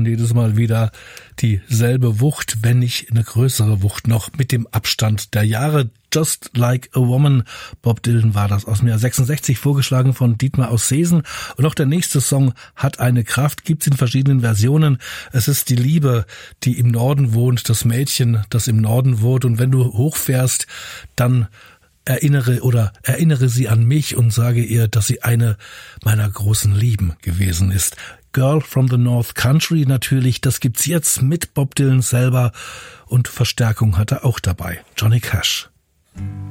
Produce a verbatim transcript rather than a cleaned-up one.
und jedes Mal wieder dieselbe Wucht, wenn nicht eine größere Wucht noch mit dem Abstand der Jahre. Just Like a Woman, Bob Dylan war das aus dem Jahr sechsundsechzig, vorgeschlagen von Dietmar aus Seesen. Und auch der nächste Song hat eine Kraft, gibt's in verschiedenen Versionen. Es ist die Liebe, die im Norden wohnt, das Mädchen, das im Norden wohnt. Und wenn du hochfährst, dann erinnere oder erinnere sie an mich und sage ihr, dass sie eine meiner großen Lieben gewesen ist. Girl from the North Country natürlich, das gibt's jetzt mit Bob Dylan selber und Verstärkung hat er auch dabei. Johnny Cash.